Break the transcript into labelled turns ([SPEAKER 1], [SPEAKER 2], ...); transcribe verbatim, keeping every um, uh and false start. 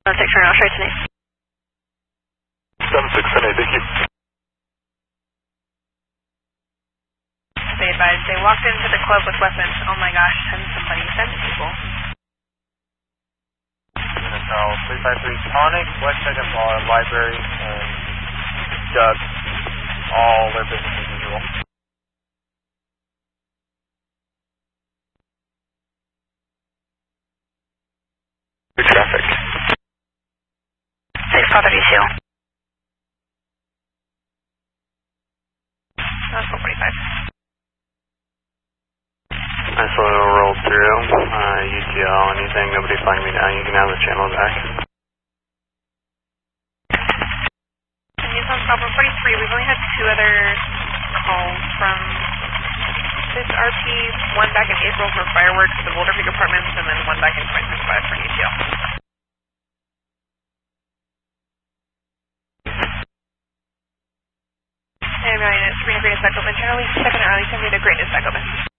[SPEAKER 1] seven six, I'll straight to Nate.
[SPEAKER 2] seven six, eight, thank you.
[SPEAKER 1] They advised they walked into the club with weapons. Oh my gosh, send somebody, send people.
[SPEAKER 3] So, three five three Tonic, West Second Bar, Library, and Doug, all their business as usual.
[SPEAKER 2] Good traffic.
[SPEAKER 1] six four thirty-two. That's four forty-five.
[SPEAKER 2] Nice little roll through. Uh, U T L, anything, nobody flying me down, you can have the channel back.
[SPEAKER 1] News on Bravo forty-three, we've only had two other calls from this R P, one back in April for fireworks, the Boulder Peak Apartments, and then one back in twenty twenty-five for U T L. Hey, Ryan, it's Serena Greatest Back Open. Charlie, second Arlington, we had a Greatest Back Open.